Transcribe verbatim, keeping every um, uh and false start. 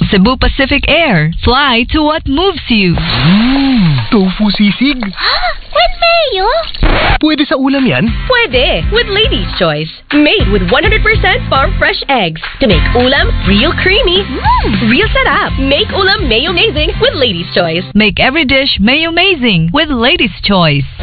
Cebu Pacific Air. Fly to what moves you. Mmm, tofu sisig. With mayo? Pwede sa ulam yan? Pwede, with Lady's Choice. Made with one hundred percent farm fresh eggs to make ulam real creamy, Mm. real sarap. Make ulam mayo amazing with Lady's Choice. Make every dish mayo amazing with Lady's Choice.